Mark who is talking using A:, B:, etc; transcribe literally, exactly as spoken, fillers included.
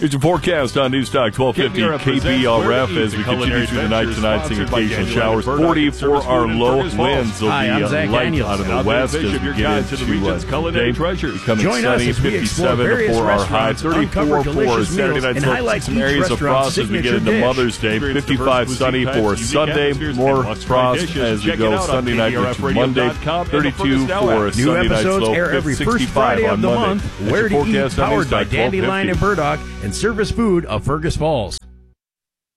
A: Here's your forecast on Newstalk twelve fifty K B R F as we continue through the night tonight, seeing occasional showers. forty for our low winds. Will
B: Hi,
A: be
B: I'm Zach
A: light
B: Daniels.
A: out of the west as we get into
C: the region's
A: uh,
C: culinary
A: today.
C: treasures.
A: Becoming
B: Join us
A: sunny,
B: as we explore
A: fifty-seven
B: various
A: for our high,
B: restaurants,
A: thirty-four
B: uncover
A: for
B: delicious
A: Saturday
B: meals,
A: night.
B: and
A: So
B: highlight
A: some
B: each
A: areas of
B: restaurant's
A: frost as we get
B: signature
A: into
B: dish.
A: Mother's Day. fifty-five sunny for Sunday. More frost as we go Sunday night into Monday. thirty-two for
B: New
A: Sunday night.
B: episodes
A: Slow.
B: air every first
A: sixty-five
B: Friday
A: on
B: of the
A: Monday.
B: month.
A: That's
B: Where
A: your
B: to eat,
A: forecast on
B: powered by
A: Newstalk twelve
B: Dandelion
A: fifty.
B: and Burdock and Service Food of Fergus Falls.